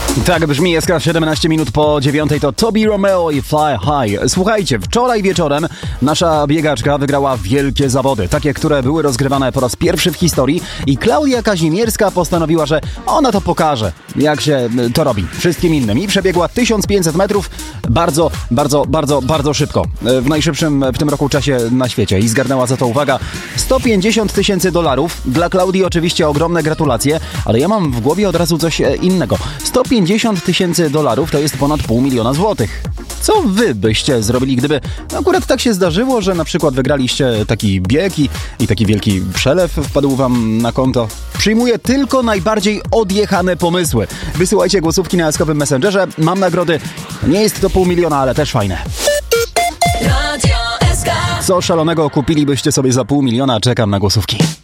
Tak brzmi SK 17 minut po 9, to Tobi Romeo i Fly High. Słuchajcie, wczoraj wieczorem nasza biegaczka wygrała wielkie zawody, takie, które były rozgrywane po raz pierwszy w historii i Klaudia Kazimierska postanowiła, że ona to pokaże, jak się to robi wszystkim innym i przebiegła 1500 metrów bardzo szybko. W najszybszym w tym roku czasie na świecie i zgarnęła za to, uwaga, $150,000. Dla Klaudii oczywiście ogromne gratulacje, ale ja mam w głowie od razu coś innego. $150,000 to jest ponad $500 000 złotych. Co wy byście zrobili, gdyby akurat tak się zdarzyło, że na przykład wygraliście taki bieg i taki wielki przelew wpadł wam na konto? Przyjmuję tylko najbardziej odjechane pomysły. Wysyłajcie głosówki na SK-owym Messengerze. Mam nagrody. Nie jest to $500 000, ale też fajne. Co szalonego kupilibyście sobie za $500 000? Czekam na głosówki.